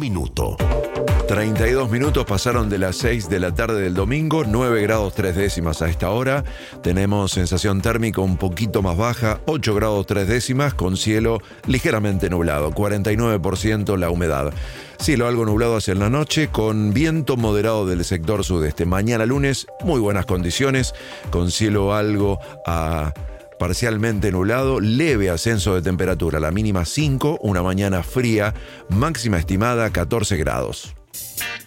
minuto. 32 minutos pasaron de las 6 de la tarde del domingo, 9 grados 3 décimas a esta hora. Tenemos sensación térmica un poquito más baja, 8 grados 3 décimas, con cielo ligeramente nublado, 49% la humedad. Cielo algo nublado hacia la noche, con viento moderado del sector sudeste. Mañana lunes, muy buenas condiciones, con cielo algo parcialmente nublado, leve ascenso de temperatura, la mínima 5, una mañana fría, máxima estimada 14 grados.